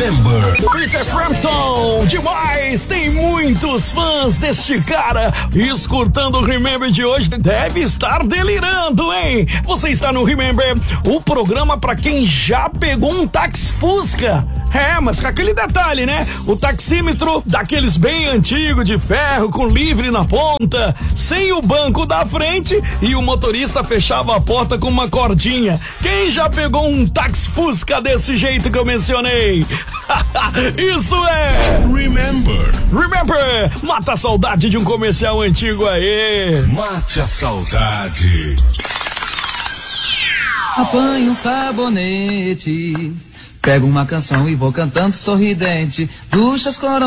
Remember. Peter Frampton, demais! Tem muitos fãs deste cara. Escutando o Remember de hoje, deve estar delirando, hein? Você está no Remember, o programa pra quem já pegou um táxi Fusca. É, mas com aquele detalhe, né? O taxímetro daqueles bem antigo de ferro, com livre na ponta, sem o banco da frente e o motorista fechava a porta com uma cordinha. Quem já pegou um táxi Fusca desse jeito que eu mencionei? Isso é Remember, mata a saudade de um comercial antigo aí. Mate a saudade. Apanho um sabonete, pego uma canção e vou cantando sorridente, duchas coronas.